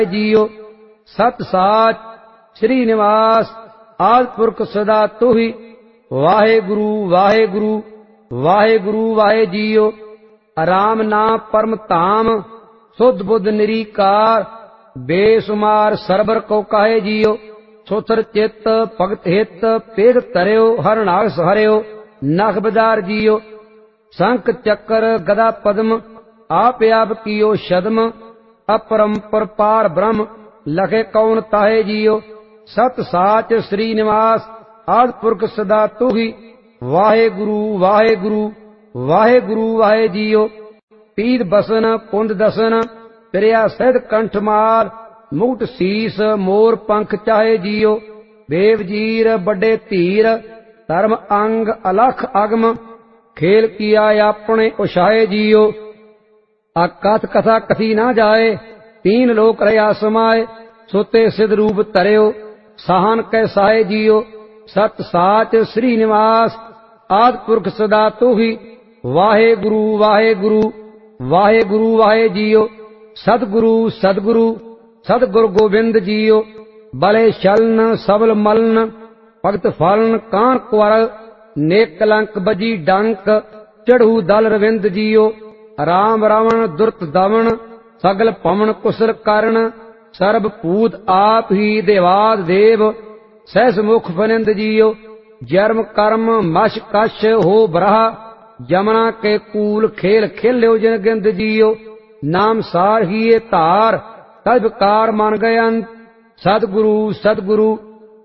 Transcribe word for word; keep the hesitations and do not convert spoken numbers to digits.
JIO. ਸਤ ਸਾਚ ਸ੍ਰੀ ਨਿਵਾਸ ਆਦਿ ਪੁਰਖ ਸਦਾ ਤੁਹੀ। ਵਾਹਿਗੁਰੂ ਵਾਹਿਗੁਰੂ ਵਾਹਿਗੁਰੂ ਵਾਹਿ ਜੀਓ। ਰਾਮ ਨਾਮ ਪਰਮ ਧਾਮ ਸੁਧ ਬੁੱਧ ਨਿਰੀਕਾਰ। ਬੇਸੁਮਾਰ ਸਰਬਰ ਕੋ ਕਾਹੇ ਜੀਓ। ਸੁਥਰ ਚਿੱਤ ਭਗਤ ਹਿਤ ਪੇਗ ਧਰਿਓ। ਹਰਨਾਗਸ ਹਰਿਓ ਨਖ ਬਜ਼ਾਰ ਜੀਓ। ਸ਼ੰਖ ਚੱਕਰ ਗਦਾ ਪਦਮ ਆਪ ਆਪ ਕੀਓ ਸ਼ਦਮ। ਅਪਰੰਪਰ ਪਾਰ ਬ੍ਰਹਮ ਲਖੇ ਕੌਣ ਤਾਹੇ ਜੀਓ। ਸਤ ਸਾਚ ਸ੍ਰੀ ਨਿਵਾਸ ਆਦਿ ਪੁਰਖ ਸਦਾ ਤੁਹੀ। ਵਾਹਿਗੁਰੂ ਵਾਹਿਗੁਰੂ ਵਾਹਿਗੁਰੂ ਵਾਹਿ ਜੀਓ। ਪੀਰ ਬਸਨ ਪੁੰਦ ਦਸਨ ਪਿਰਿਆ ਸਹਿਤ ਕੰਠ ਮਾਲ। ਮੁਕਟ ਸੀਸ ਮੋਰ ਪੰਖ ਚਾਹੇ ਜੀਓ। ਦੇਵ ਜੀਰ ਵੱਡੇ ਧੀਰ ਧਰਮ ਅੰਗ ਅਲਖ ਅਗਮ। ਖੇਲ ਕੀਆ ਆਪਣੇ ਉਛਾਏ ਜੀਓ। ਅਕਥ ਕਥਾ ਕਥੀ ਨਾ ਜਾਏ ਤੀਨ ਲੋਕ ਰਹਾ ਸਮਾਏ। ਸੁਤੇ ਸਿਧ ਰੂਪ ਧਰਿਓ ਸਾਹਨ ਕੈ ਸਾਏ ਜੀਓ। ਸਤ ਸਾਚ ਸ੍ਰੀ ਨਿਵਾਸ ਆਦਿ ਪੁਰਖ ਸਦਾ ਤੁਹੀ। ਵਾਹਿਗੁਰੂ ਵਾਹਿਗੁਰੂ ਵਾਹਿਗੁਰੂ ਵਾਹਿ ਜੀਓ। ਸਤਿਗੁਰੂ ਸਤਿਗੁਰੂ ਸਤਿਗੁਰ ਗੋਬਿੰਦ ਜੀਓ। ਬਲੇ ਛਲਨ ਸਬਲ ਮਲਨ ਭਗਤ ਫਲਨ ਕਾਨ ਕੁਵਰ। ਨੇਕ ਕਲੰਕ ਬਜੀ ਡੰਕ ਚੜੂ ਦਲ ਰਵਿੰਦ ਜੀਓ। ਰਾਮ ਰਾਵਣ ਦੁਰਤ ਦਵਨ ਸਗਲ ਪਵਨ ਕੁਸਰ ਕਰਨ। ਸਰਬ ਭੂਤ ਆਪ ਹੀ ਦੇਵਾਦ ਦੇਵ ਸਹਿਸ ਮੁਖ ਫਨਿੰਦ ਜੀਓ। ਜਰਮ ਕਰਮ ਮਸ਼ ਕਛ ਹੋ ਬਰਹਾ ਜਮਨਾ ਕੇ ਕੂਲ ਖੇਲ ਖੇਲਿਓ ਜਿਨ ਗਿੰਦ ਜੀਓ। ਨਾਮ ਸਾਰ ਹੀਏ ਧਾਰ ਤਦ ਵਿਕਾਰ ਮਨ ਗਏ ਅੰਤ। ਸਤਿਗੁਰੂ ਸਤਿਗੁਰੂ